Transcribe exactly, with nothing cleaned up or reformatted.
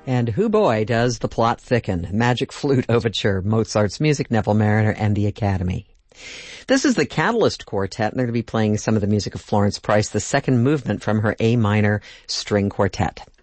And who boy does the plot thicken. Magic Flute Overture, Mozart's music, Neville Mariner, and the Academy. This is the Catalyst Quartet, and they're going to be playing some of the music of Florence Price, the second movement from her A minor string quartet.